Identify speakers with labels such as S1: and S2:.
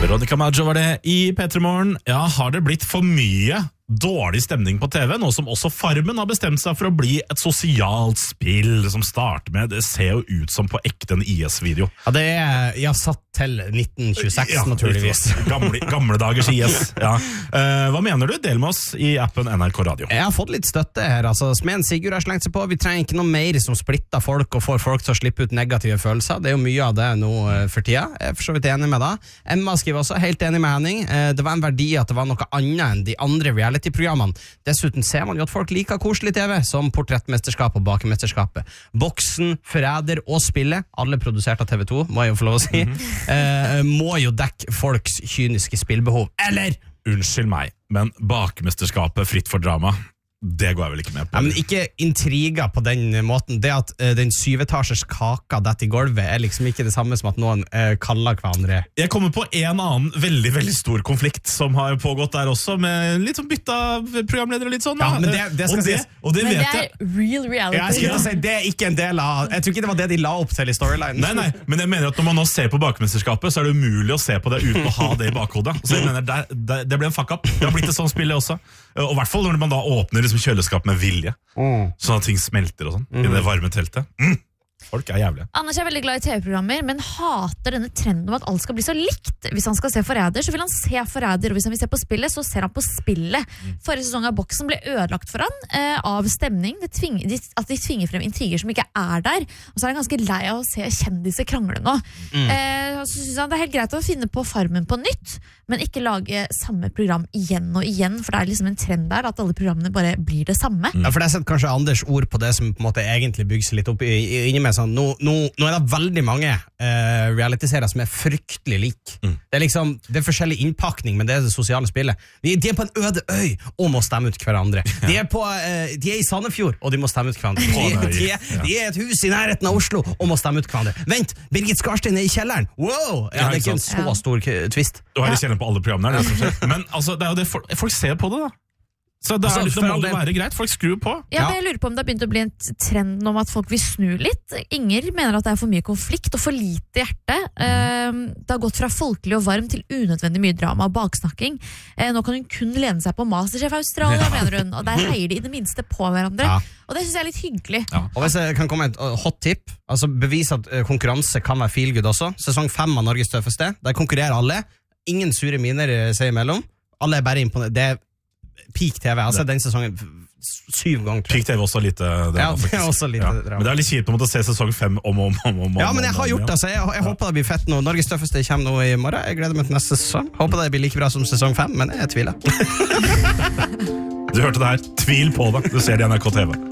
S1: Veronica Maggio var det i P3 Morgen. Ja, har det blitt for mye dårlig stemning på TV, nå som også Farmen har bestemt seg for å bli et sosialt spill som starter med, det ser jo ut som på ekte en IS-video.
S2: Ja, det satt til 1926, ja, naturligvis.
S1: Gamle dagers IS, ja. Hva mener du? Del med oss i appen NRK Radio.
S2: Jeg har fått litt støtte her, altså Smeden Sigurd har slengt seg på, vi trenger ikke noe mer som splitter folk og får folk til å slippe ut negative følelser, det er jo mye av det nå for tida, jeg er for så vidt enig med deg. Emma skriver også, helt enig med Henning, det var en verdi at det var noe annet enn de andre reality-programmene. Dessuten ser man jo at folk liker koselig TV, som Portrettmesterskap og Bakemesterskapet. Boksen, Forræder og Spillet, alle produsert av TV2, må jeg jo få lov å si, må jo dekke folks kyniske spillbehov. Eller?
S1: Unnskyld meg, men Bakemesterskapet fritt for drama, det går jeg vel ikke med på.
S2: Ja, men ikke intriger på den måten. Det at den 7-etasjers kaka dette i gulvet liksom ikke det samme som at noen kaller hverandre.
S1: Jeg kommer på en annen veldig, veldig stor konflikt som har pågått der også, med litt sånn bytta programledere og litt sånn.
S2: Ja, men det skal sies.
S1: Og det
S3: men
S1: vet
S3: det er real reality.
S2: Jeg skulle si, det er ikke en del av, jeg tror ikke det var det de la opp til i storylinen.
S1: Nei, men jeg mener at når man nå ser på Bakemesterskapet, så er det umulig å se på det uten å ha det i bakhodet. Så jeg mener, det ble en fuck up. Det har blitt et sånt spill også. Og i hvert fall når man da åpner liksom kjøleskap med vilje, sånn at ting smelter og sånn, i det varme teltet. Folk er jævlige.
S3: Anders er veldig glad i TV-programmer, men hater denne trenden om at alt skal bli så likt. Hvis han skal se Forræder, så vil han se Forræder, og hvis han vil se på spillet, så ser han på spillet. Forrige sesong av Boksen ble ødelagt for han av stemning, at de tvinger frem intriger som ikke er der, og så er han ganske lei av å se kjendiser krangle nå. Så synes han det er helt greit å finne på Farmen på nytt, men ikke lage samme program igjen og igjen, for det er liksom en trend der, at alle programmene bare blir det samme.
S2: Ja, for det setter kanskje Anders ord på det som på en måte egentlig bygger seg litt opp inni meg. Sånn, nå er det veldig mange reality-serier som er fryktelig lik. Det er liksom, det er forskjellig innpakning, men det er det sosiale spillet. De er på en øde øy og må stemme ut hverandre. De er i Sandefjord og de må stemme ut hverandre. De er i et hus i nærheten av Oslo og må stemme ut hverandre. Vent, Birgit Skarstein er i kjelleren. Wow! Ja, det er ikke en så stor twist.
S1: Du har i kjelleren på alle programmene, det som skjer. Men altså, det er jo det folk ser på det da. Så det må det være greit, folk skrur på.
S3: Ja, men jeg lurer på om det har begynt å bli en trend om at folk vil snu litt. Inger mener at det er for mye konflikt og for lite hjerte. Det har gått fra folkelig og varm til unødvendig mye drama og baksnakking. Nå kan hun kun lene seg på Masterchef Australia, mener hun. Og der heier de i det minste på hverandre. Og det synes jeg er litt hyggelig.
S2: Og hvis jeg kan komme med et hot tip, altså bevis at konkurranse kan være feel good også. Sesong 5 av Norges tøffeste, der konkurrerer alle. Ingen sure miner seg imellom. Alle er bare imponert. Det er Peak TV, altså den sesongen 7 ganger.
S1: Peak TV også litt drama,
S2: ja, det er også litt drama.
S1: Men det er litt kjipt på en måte å se sesong 5 om.
S2: Ja, men jeg har gjort det, så jeg håper det blir fett nå. Norges tøffeste kommer nå i morgen. Jeg gleder meg til neste sesong. Håper det blir like bra som sesong 5, men jeg tviler.
S1: Du hørte det her. Tvil på det. Du ser det i NRK TV.